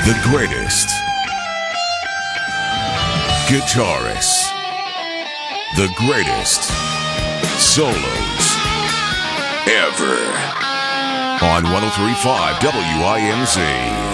The greatest guitarists, the greatest solos ever on 103.5 WINZ.